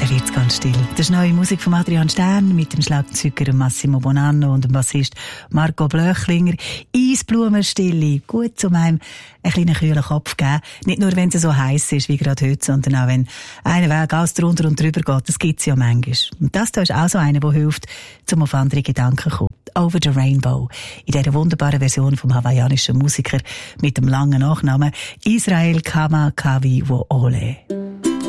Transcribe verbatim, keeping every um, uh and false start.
dann wird's ganz still. Das ist neue Musik von Adrian Stern mit dem Schlagzeuger Massimo Bonanno und dem Bassist Marco Blöchlinger. Eisblumenstille, gut um einem einen kleinen kühlen Kopf geben. Nicht nur, wenn es so heiß ist wie gerade heute, sondern auch, wenn einer Weg alles drunter und drüber geht. Das gibt's ja manchmal. Und das da ist auch so einer, der hilft, um auf andere Gedanken zu kommen. Over the Rainbow. In dieser wunderbaren Version vom hawaiianischen Musiker mit dem langen Nachnamen Israel Kamakawiwo'ole.